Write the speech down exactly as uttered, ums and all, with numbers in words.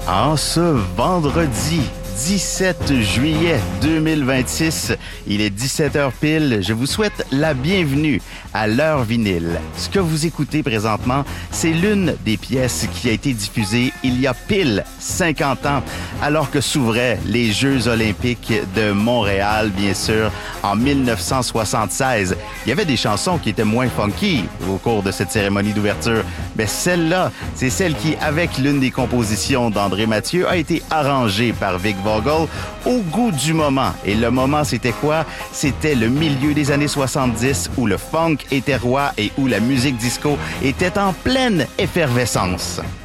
En ce vendredi dix-sept juillet deux mille vingt-six, il est dix-sept heures pile. Je vous souhaite la bienvenue à l'heure vinyle. Ce que vous écoutez présentement, c'est l'une des pièces qui a été diffusée il y a pile cinquante ans, alors que s'ouvraient les Jeux olympiques de Montréal, bien sûr, en mille neuf cent soixante-seize. Il y avait des chansons qui étaient moins funky au cours de cette cérémonie d'ouverture, mais celle-là, c'est celle qui, avec l'une des compositions d'André Mathieu, a été arrangée par Vic Vogel au goût du moment. Et le moment, c'était quoi? C'était le milieu des années soixante-dix où le funk était roi et où la musique disco était en pleine effervescence.